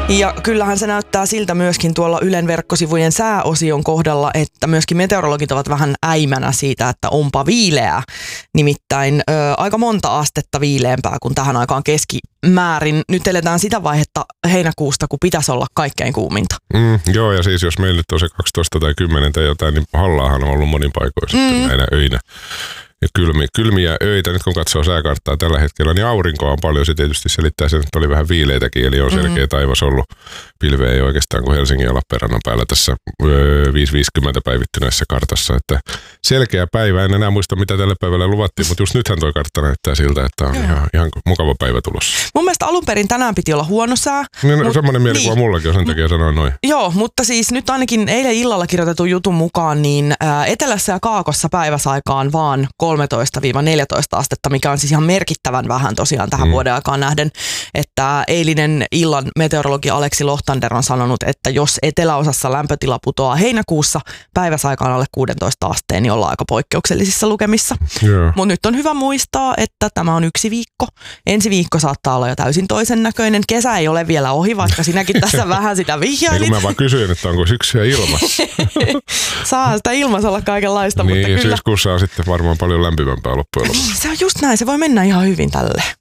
Ja kyllähän se näyttää siltä myöskin tuolla Ylen verkkosivujen sääosion kohdalla, että myöskin meteorologit ovat vähän äimänä siitä, että onpa viileää. Nimittäin aika monta astetta viileämpää kuin tähän aikaan keskimäärin. Nyt eletään sitä vaihetta heinäkuusta, kun pitäisi olla kaikkein kuuminta. Joo, ja siis jos meillä nyt on se 12 tai 10 tai jotain, niin Hallaahan on ollut monin paikoin sitten näinä öinä. Ja kylmiä öitä, nyt kun katsoo sääkarttaa tällä hetkellä, niin aurinkoa on paljon. Se tietysti selittää sen, että oli vähän viileitäkin, eli on selkeä taivas ollut. Pilveä ei oikeastaan kuin Helsingin ja Lappeenrannan päällä tässä 5.50 päivittyneessä kartassa. Että selkeä päivä, en enää muista mitä tälle päivälle luvattiin, mutta just nythän toi kartta näyttää siltä, että on ihan mukava päivä tulossa. Mun mielestä alun perin tänään piti olla huono sää. Semmoinen mielikuva mullakin on, sen takia sanoin noin. Joo, mutta siis nyt ainakin eilen illalla kirjoitetun jutun mukaan, niin etelässä ja kaakossa päiväsaikaan vaan 13-14 astetta, mikä on siis ihan merkittävän vähän tosiaan tähän vuoden aikaan nähden, että eilinen illan meteorologi Aleksi Lohtander on sanonut, että jos eteläosassa lämpötila putoaa heinäkuussa päiväsaikaan alle 16 asteen, niin ollaan aika poikkeuksellisissa lukemissa. Mutta nyt on hyvä muistaa, että tämä on 1 viikko. Ensi viikko saattaa olla jo täysin toisen näköinen. Kesä ei ole vielä ohi, vaikka sinäkin tässä vähän sitä vihjailit. Mä vaan kysyin, että onko syksyä ilmassa. Saa sitä ilmassa olla kaikenlaista, niin, mutta kyllä. Syyskuussa on sitten varmaan paljon lämpimämpää loppujen lopuksi. Se on just näin, se voi mennä ihan hyvin tälle.